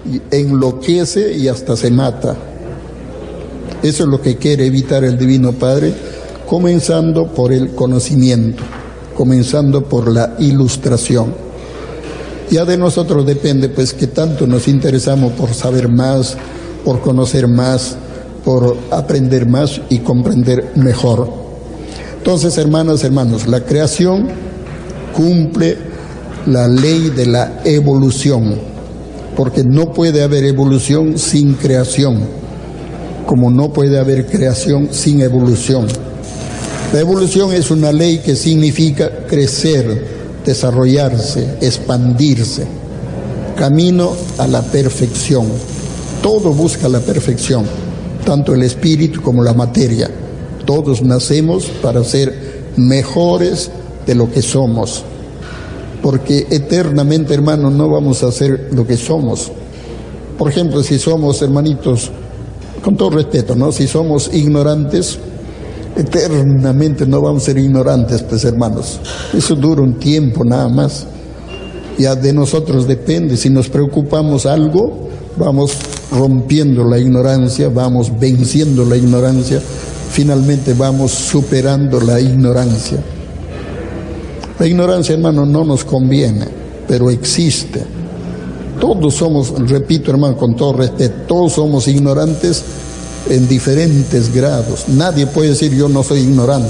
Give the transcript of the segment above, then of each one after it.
enloquece y hasta se mata. Eso es lo que quiere evitar el Divino Padre, comenzando por el conocimiento, comenzando por la ilustración. Ya de nosotros depende, pues, que tanto nos interesamos por saber más, por conocer más, por aprender más y comprender mejor. Entonces, hermanas, hermanos, la creación cumple la ley de la evolución, porque no puede haber evolución sin creación, como no puede haber creación sin evolución. La evolución es una ley que significa crecer, desarrollarse, expandirse, camino a la perfección. Todo busca la perfección, tanto el espíritu como la materia. Todos nacemos para ser mejores de lo que somos, porque eternamente, hermanos, no vamos a ser lo que somos. Por ejemplo, si somos, hermanitos, con todo respeto, ¿no? Si somos ignorantes, eternamente no vamos a ser ignorantes, pues, hermanos. Eso dura un tiempo nada más. Ya de nosotros depende. Si nos preocupamos algo, vamos rompiendo la ignorancia, vamos venciendo la ignorancia, finalmente vamos superando la ignorancia. La ignorancia, hermano, no nos conviene, pero existe. Todos somos, repito, hermano, con todo respeto, todos somos ignorantes en diferentes grados. Nadie puede decir yo no soy ignorante,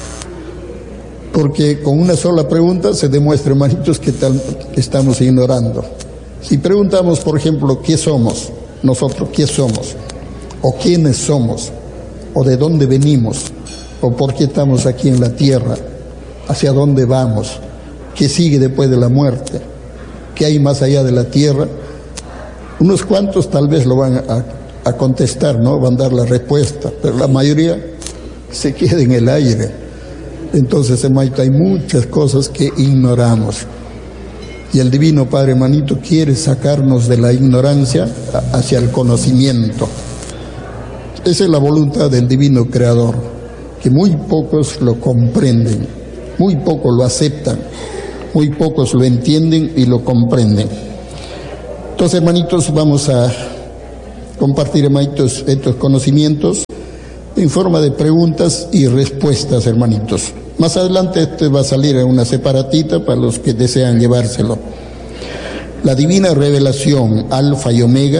porque con una sola pregunta se demuestra, hermanitos, que estamos ignorando. Si preguntamos, por ejemplo, ¿qué somos? Nosotros, ¿qué somos? ¿O quiénes somos? ¿O de dónde venimos? ¿O por qué estamos aquí en la tierra? ¿Hacia dónde vamos? ¿Qué sigue después de la muerte? ¿Qué hay más allá de la tierra? Unos cuantos tal vez lo van a contestar, ¿no? Van a dar la respuesta, pero la mayoría se queda en el aire. Entonces, hermanito, hay muchas cosas que ignoramos. Y el Divino Padre, hermanito, quiere sacarnos de la ignorancia hacia el conocimiento. Esa es la voluntad del Divino Creador, que muy pocos lo comprenden, muy pocos lo aceptan, muy pocos lo entienden y lo comprenden. Entonces, hermanitos, vamos a compartir, hermanitos, estos conocimientos en forma de preguntas y respuestas, hermanitos. Más adelante este va a salir en una separatita para los que desean llevárselo. La divina revelación, Alfa y Omega,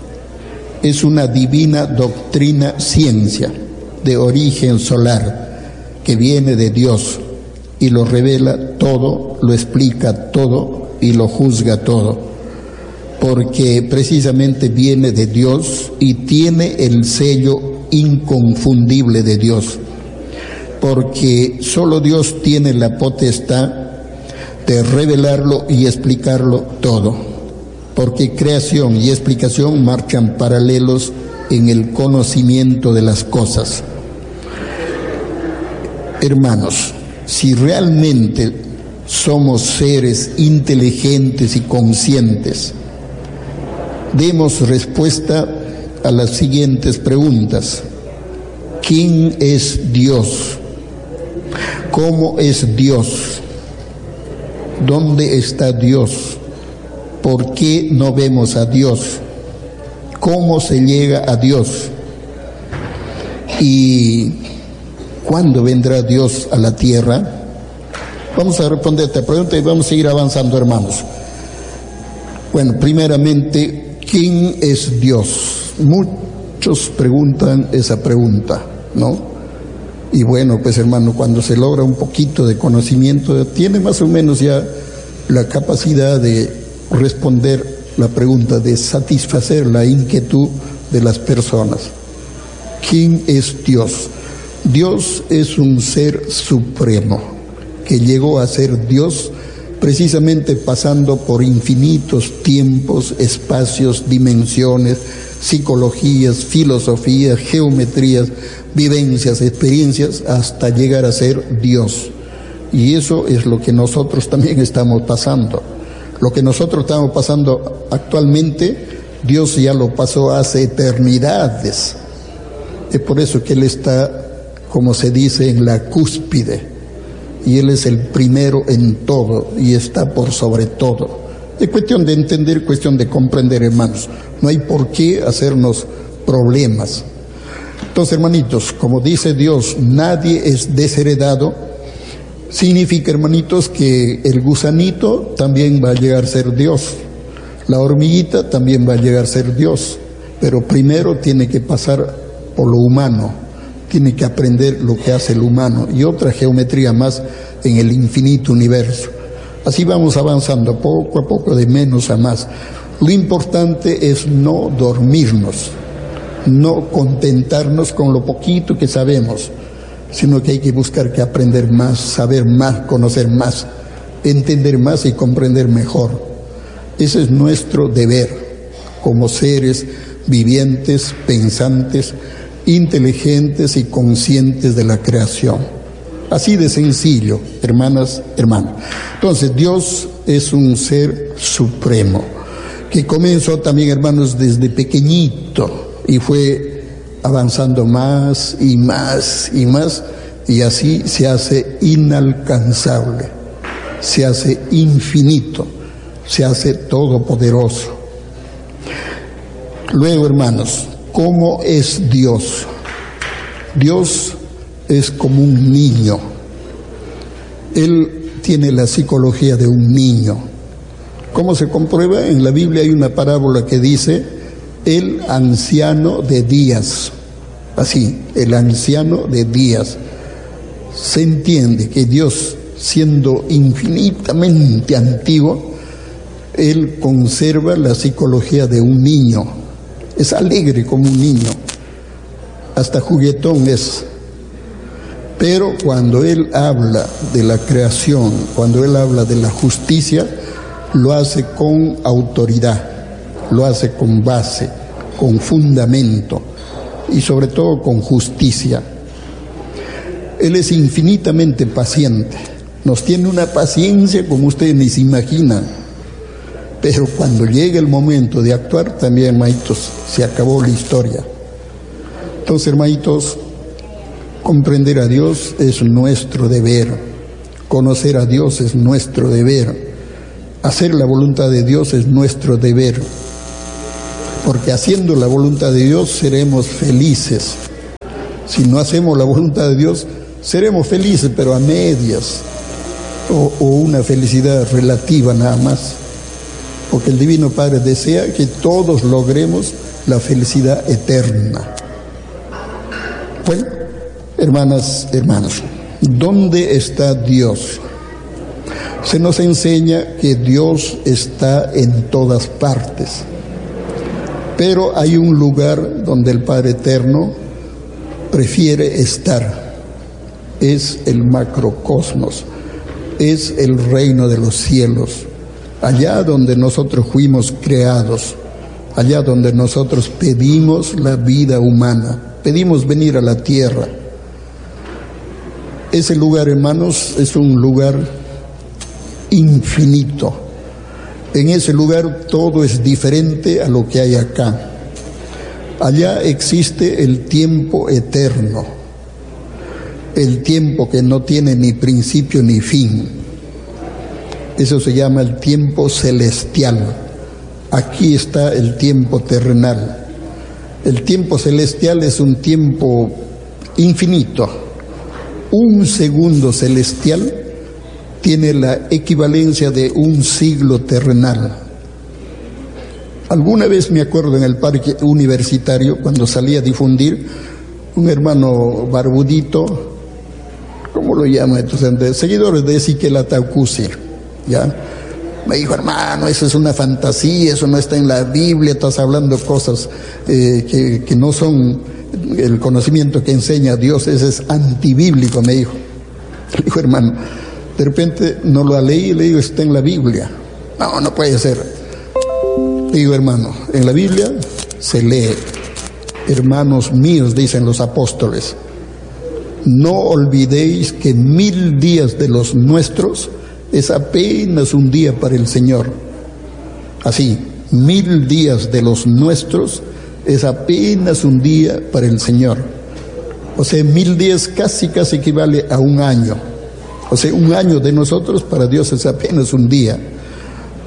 es una divina doctrina ciencia de origen solar que viene de Dios y lo revela todo, lo explica todo y lo juzga todo, porque precisamente viene de Dios y tiene el sello inconfundible de Dios, porque solo Dios tiene la potestad de revelarlo y explicarlo todo, porque creación y explicación marchan paralelos en el conocimiento de las cosas. Hermanos, si realmente somos seres inteligentes y conscientes, demos respuesta a las siguientes preguntas. ¿Quién es Dios? ¿Cómo es Dios? ¿Dónde está Dios? ¿Por qué no vemos a Dios? ¿Cómo se llega a Dios? ¿Y cuándo vendrá Dios a la tierra? Vamos a responder esta pregunta y vamos a seguir avanzando, hermanos. Bueno, primeramente, ¿quién es Dios? Muchos preguntan esa pregunta, ¿no? Y bueno, pues, hermano, cuando se logra un poquito de conocimiento, tiene más o menos ya la capacidad de responder la pregunta, de satisfacer la inquietud de las personas. ¿Quién es Dios? Dios es un ser supremo que llegó a ser Dios precisamente pasando por infinitos tiempos, espacios, dimensiones, psicologías, filosofías, geometrías, vivencias, experiencias, hasta llegar a ser Dios. Y eso es lo que nosotros también estamos pasando. Lo que nosotros estamos pasando actualmente, Dios ya lo pasó hace eternidades. Es por eso que Él está, como se dice, en la cúspide. Y Él es el primero en todo y está por sobre todo. Es cuestión de entender, cuestión de comprender, hermanos. No hay por qué hacernos problemas. Entonces, hermanitos, como dice Dios, nadie es desheredado. Significa, hermanitos, que el gusanito también va a llegar a ser Dios. La hormiguita también va a llegar a ser Dios. Pero primero tiene que pasar por lo humano. Tiene que aprender lo que hace el humano y otra geometría más en el infinito universo. Así vamos avanzando poco a poco, de menos a más. Lo importante es no dormirnos, no contentarnos con lo poquito que sabemos, sino que hay que buscar que aprender más, saber más, conocer más, entender más y comprender mejor. Ese es nuestro deber como seres vivientes, pensantes, inteligentes y conscientes de la creación. Así de sencillo, hermanas, hermanos. Entonces, Dios es un ser supremo, que comenzó también, hermanos, desde pequeñito y fue avanzando más y más y más, y así se hace inalcanzable, se hace infinito, se hace todopoderoso. Luego, hermanos, ¿cómo es Dios? Dios es como un niño. Él tiene la psicología de un niño. ¿Cómo se comprueba? En la Biblia hay una parábola que dice el anciano de días. Así, el anciano de días. Se entiende que Dios, siendo infinitamente antiguo, Él conserva la psicología de un niño. Es alegre como un niño. Hasta juguetón es. Pero cuando Él habla de la creación, cuando Él habla de la justicia, lo hace con autoridad, lo hace con base, con fundamento y sobre todo con justicia. Él es infinitamente paciente, nos tiene una paciencia como ustedes ni se imaginan, pero cuando llega el momento de actuar también, hermanitos, se acabó la historia. Entonces, hermanitos, comprender a Dios es nuestro deber, conocer a Dios es nuestro deber, hacer la voluntad de Dios es nuestro deber, porque haciendo la voluntad de Dios seremos felices. Si no hacemos la voluntad de Dios, seremos felices, pero a medias, o una felicidad relativa nada más, porque el Divino Padre desea que todos logremos la felicidad eterna. Bueno, hermanas, hermanos, ¿dónde está Dios? Se nos enseña que Dios está en todas partes, pero hay un lugar donde el Padre Eterno prefiere estar. Es el macrocosmos, es el reino de los cielos, allá donde nosotros fuimos creados, allá donde nosotros pedimos la vida humana, pedimos venir a la tierra. Ese lugar, hermanos, es un lugar infinito. En ese lugar todo es diferente a lo que hay acá. Allá existe el tiempo eterno, el tiempo que no tiene ni principio ni fin. Eso se llama el tiempo celestial. Aquí está el tiempo terrenal. El tiempo celestial es un tiempo infinito. Un segundo celestial tiene la equivalencia de un siglo terrenal. Alguna vez me acuerdo en el parque universitario, cuando salí a difundir, un hermano barbudito, ¿cómo lo llama? Entonces, seguidores de Ezequiel Ataucusi, ¿ya? Me dijo, hermano, eso es una fantasía, eso no está en la Biblia, estás hablando cosas que no son el conocimiento que enseña Dios, ese es antibíblico, me dijo. Le dijo, hermano, de repente no lo leí, le digo, está en la Biblia. No, no puede ser. Le digo, hermano, en la Biblia se lee, hermanos míos, dicen los apóstoles, no olvidéis que 1000 días de los nuestros es apenas un día para el Señor. Así, 1000 días de los nuestros es apenas un día para el Señor. O sea, 1000 días casi equivale a un año. O sea, un año de nosotros para Dios es apenas un día.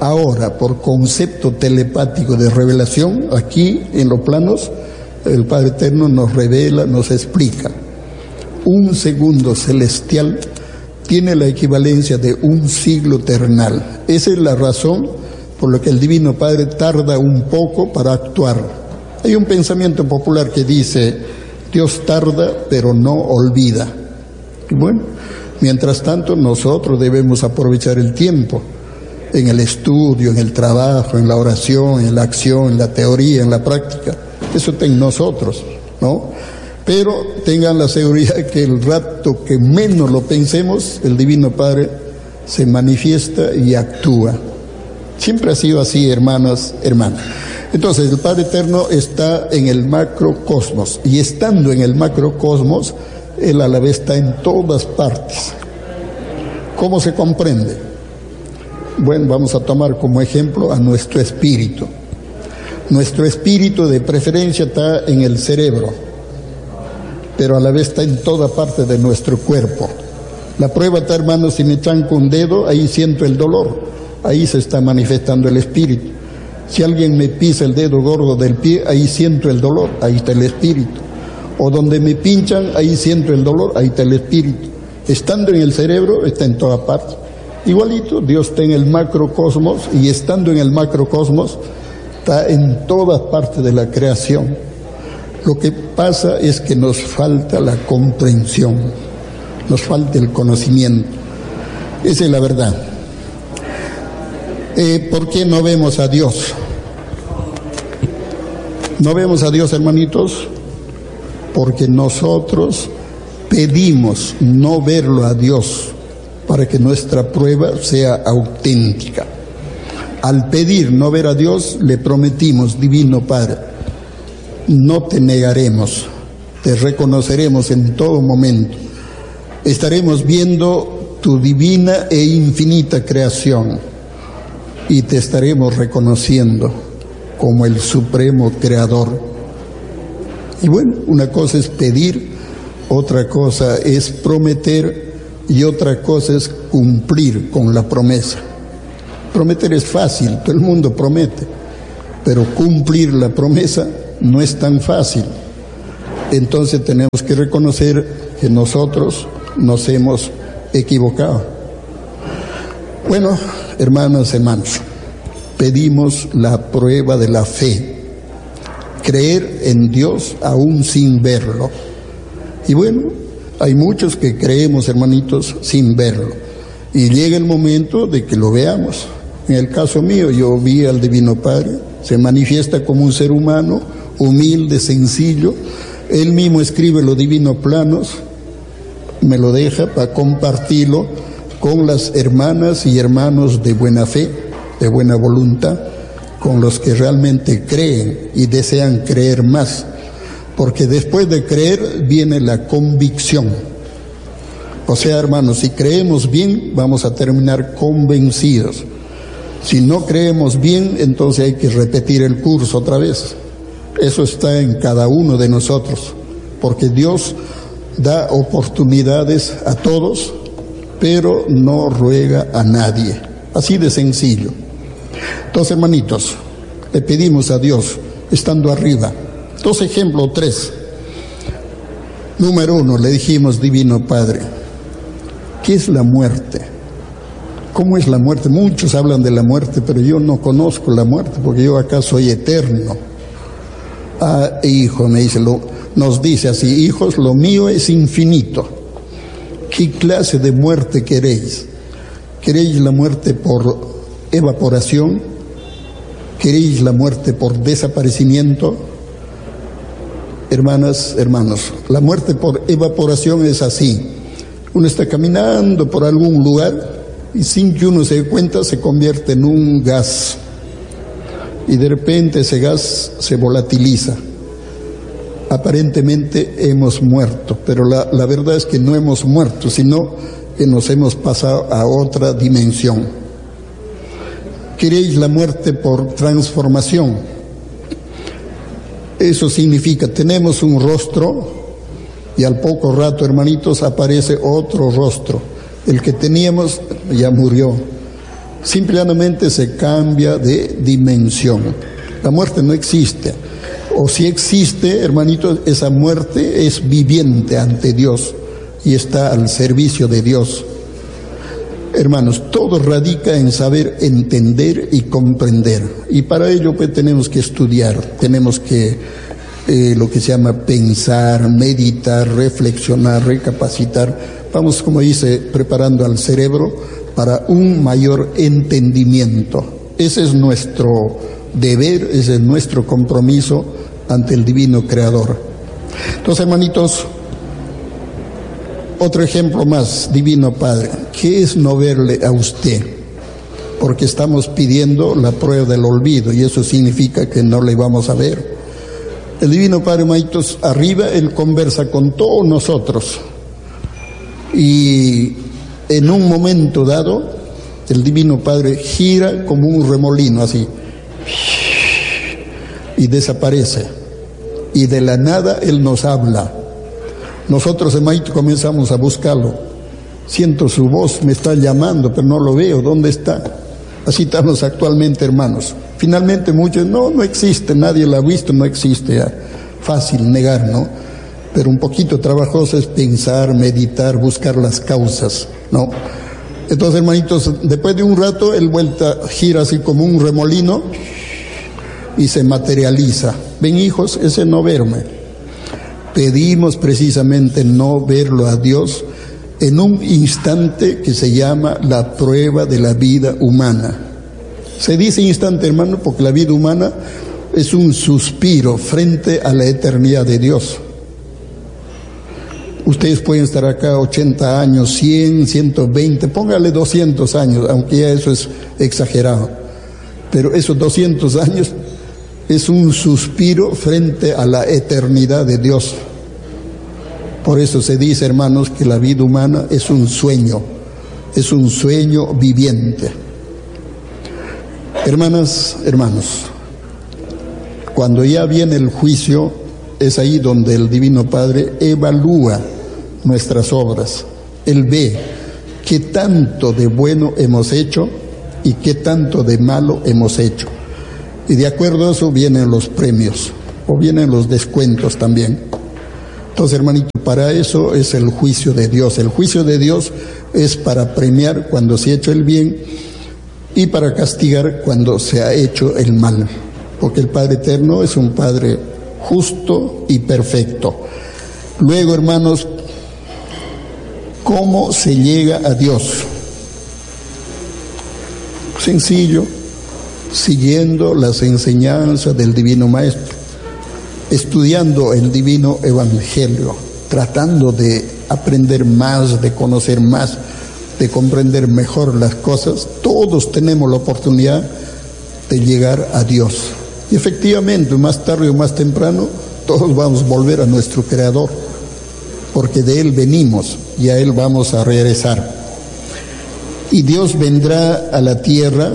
Ahora, por concepto telepático de revelación, aquí en los planos, el Padre Eterno nos revela, nos explica. Un segundo celestial tiene la equivalencia de un siglo terrenal. Esa es la razón por la que el Divino Padre tarda un poco para actuar. Hay un pensamiento popular que dice, Dios tarda pero no olvida. Y bueno, mientras tanto nosotros debemos aprovechar el tiempo en el estudio, en el trabajo, en la oración, en la acción, en la teoría, en la práctica. Eso está en nosotros, ¿no? Pero tengan la seguridad que el rato que menos lo pensemos, el Divino Padre se manifiesta y actúa. Siempre ha sido así, hermanas, hermanos. Entonces, el Padre Eterno está en el macrocosmos, y estando en el macrocosmos, Él a la vez está en todas partes. ¿Cómo se comprende? Bueno, vamos a tomar como ejemplo a nuestro espíritu. Nuestro espíritu de preferencia está en el cerebro, pero a la vez está en toda parte de nuestro cuerpo. La prueba está, hermanos, si me chanco un dedo, ahí siento el dolor, ahí se está manifestando el espíritu. Si alguien me pisa el dedo gordo del pie, ahí siento el dolor, ahí está el espíritu. O donde me pinchan, ahí siento el dolor, ahí está el espíritu. Estando en el cerebro, está en toda parte. Igualito, Dios está en el macrocosmos, y estando en el macrocosmos, está en todas partes de la creación. Lo que pasa es que nos falta la comprensión, nos falta el conocimiento. Esa es la verdad. ¿Por qué no vemos a Dios? No vemos a Dios, hermanitos, porque nosotros pedimos no verlo a Dios para que nuestra prueba sea auténtica. Al pedir no ver a Dios, le prometimos, Divino Padre, no te negaremos, te reconoceremos en todo momento. Estaremos viendo tu divina e infinita creación y te estaremos reconociendo como el supremo creador. Y bueno, una cosa es pedir, otra cosa es prometer y otra cosa es cumplir con la promesa. Prometer es fácil, todo el mundo promete, pero cumplir la promesa no es tan fácil. Entonces tenemos que reconocer que nosotros nos hemos equivocado. Bueno, hermanas, hermanos, pedimos la prueba de la fe, creer en Dios aún sin verlo. Y bueno, hay muchos que creemos, hermanitos, sin verlo, y llega el momento de que lo veamos. En el caso mío, yo vi al Divino Padre, se manifiesta como un ser humano, humilde, sencillo. Él mismo escribe los divinos planos, me lo deja para compartirlo con las hermanas y hermanos de buena fe, de buena voluntad, con los que realmente creen y desean creer más, porque después de creer viene la convicción. O sea, hermanos, si creemos bien, vamos a terminar convencidos. Si no creemos bien, entonces hay que repetir el curso otra vez. Eso está en cada uno de nosotros, porque Dios da oportunidades a todos, pero no ruega a nadie. Así de sencillo. Entonces, hermanitos, le pedimos a Dios, estando arriba. Dos ejemplos, tres. Número uno, le dijimos, Divino Padre, ¿qué es la muerte? ¿Cómo es la muerte? Muchos hablan de la muerte, pero yo no conozco la muerte, porque yo acá soy eterno. Ah, hijo, me dice, nos dice así, hijos, lo mío es infinito. ¿Qué clase de muerte queréis? ¿Queréis la muerte por evaporación? ¿Queréis la muerte por desaparecimiento? Hermanas, hermanos, la muerte por evaporación es así. Uno está caminando por algún lugar y sin que uno se dé cuenta se convierte en un gas. Y de repente ese gas se volatiliza. Aparentemente hemos muerto, pero la verdad es que no hemos muerto, sino que nos hemos pasado a otra dimensión. ¿Queréis la muerte por transformación? Eso significa, tenemos un rostro y al poco rato, hermanitos, aparece otro rostro. El que teníamos ya murió. Simplemente se cambia de dimensión. La muerte no existe. O si existe, hermanitos, esa muerte es viviente ante Dios y está al servicio de Dios. Hermanos, todo radica en saber entender y comprender. Y para ello pues tenemos que estudiar, tenemos que lo que se llama pensar, meditar, reflexionar, recapacitar. Vamos, como dice, preparando al cerebro para un mayor entendimiento. Ese es nuestro deber, ese es nuestro compromiso ante el Divino Creador. Entonces, hermanitos, otro ejemplo más, Divino Padre, ¿qué es no verle a usted? Porque estamos pidiendo la prueba del olvido y eso significa que no le vamos a ver. El Divino Padre, hermanitos, arriba Él conversa con todos nosotros y en un momento dado el Divino Padre gira como un remolino así y desaparece y de la nada Él nos habla. Nosotros, hermanitos, comenzamos a buscarlo. Siento su voz, me está llamando, pero no lo veo. ¿Dónde está? Así estamos actualmente, hermanos. Finalmente muchos, no existe, nadie lo ha visto, no existe. Ya. Fácil negar, ¿no? Pero un poquito trabajoso es pensar, meditar, buscar las causas, ¿no? Entonces, hermanitos, después de un rato, él gira así como un remolino y se materializa. Ven, hijos, ese no verme. Pedimos precisamente no verlo a Dios en un instante que se llama la prueba de la vida humana. Se dice instante, hermano, porque la vida humana es un suspiro frente a la eternidad de Dios. Ustedes pueden estar acá 80 años, 100, 120, póngale 200 años, aunque ya eso es exagerado. Pero esos 200 años es un suspiro frente a la eternidad de Dios. Por eso se dice, hermanos, que la vida humana es un sueño viviente. Hermanas, hermanos, cuando ya viene el juicio, es ahí donde el Divino Padre evalúa nuestras obras. Él ve qué tanto de bueno hemos hecho y qué tanto de malo hemos hecho. Y de acuerdo a eso vienen los premios, o vienen los descuentos también. Entonces, hermanito, para eso es el juicio de Dios. El juicio de Dios es para premiar cuando se ha hecho el bien y para castigar cuando se ha hecho el mal. Porque el Padre Eterno es un Padre justo y perfecto. Luego, hermanos, ¿cómo se llega a Dios? Sencillo, siguiendo las enseñanzas del Divino Maestro, estudiando el Divino Evangelio, tratando de aprender más, de conocer más, de comprender mejor las cosas. Todos tenemos la oportunidad de llegar a Dios. Y efectivamente, más tarde o más temprano, todos vamos a volver a nuestro Creador, porque de Él venimos y a Él vamos a regresar. Y Dios vendrá a la tierra.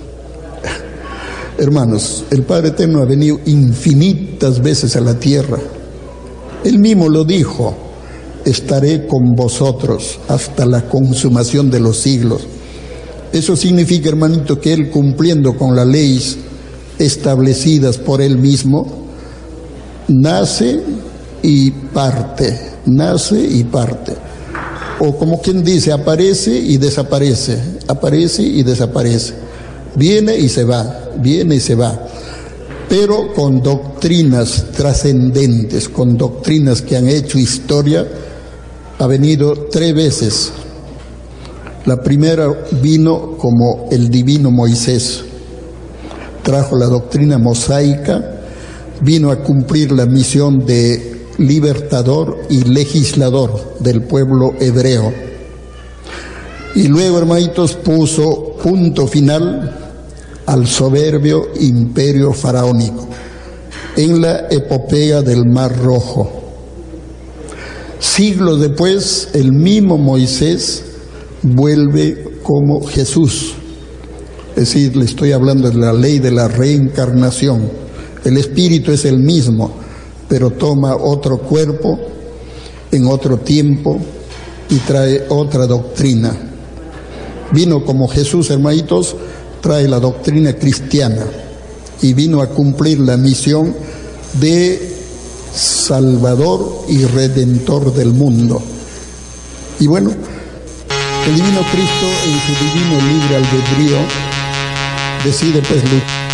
Hermanos, el Padre Eterno ha venido infinitas veces a la tierra. Él mismo lo dijo: estaré con vosotros hasta la consumación de los siglos. Eso significa, hermanito, que Él, cumpliendo con las leyes establecidas por Él mismo, nace y parte, nace y parte. O como quien dice, aparece y desaparece, aparece y desaparece. Viene y se va, viene y se va. Pero con doctrinas trascendentes, con doctrinas que han hecho historia. Ha venido 3 veces. La primera vino como el divino Moisés. Trajo la doctrina mosaica, vino a cumplir la misión de libertador y legislador del pueblo hebreo. Y luego, hermanitos, puso punto final al soberbio imperio faraónico en la epopeya del Mar Rojo. Siglos después, el mismo Moisés vuelve como Jesús. Es decir, le estoy hablando de la ley de la reencarnación. El espíritu es el mismo, pero toma otro cuerpo en otro tiempo y trae otra doctrina. Vino como Jesús, hermanitos, trae la doctrina cristiana y vino a cumplir la misión de Salvador y Redentor del mundo. Y bueno, el Divino Cristo en su divino libre albedrío decide pues luchar.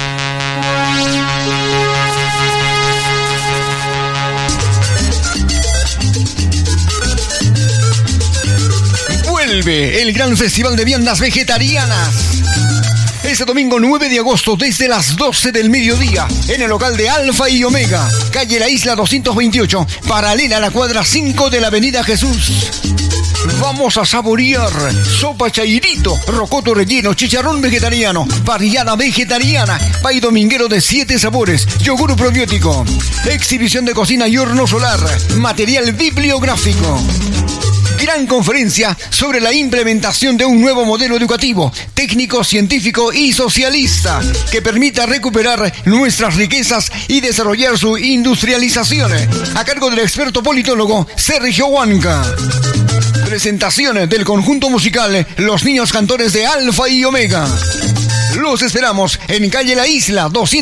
Vuelve el gran festival de viandas vegetarianas. Este domingo 9 de agosto desde las 12 del mediodía en el local de Alfa y Omega, calle La Isla 228, paralela a la cuadra 5 de la avenida Jesús. Vamos a saborear sopa chairito, rocoto relleno, chicharrón vegetariano, parrillada vegetariana, pay dominguero de 7 sabores, yogur probiótico, exhibición de cocina y horno solar, material bibliográfico. Gran conferencia sobre la implementación de un nuevo modelo educativo, técnico, científico y socialista que permita recuperar nuestras riquezas y desarrollar su industrialización, a cargo del experto politólogo Sergio Huanca. Presentaciones del conjunto musical Los Niños Cantores de Alfa y Omega. Los esperamos en calle La Isla 200.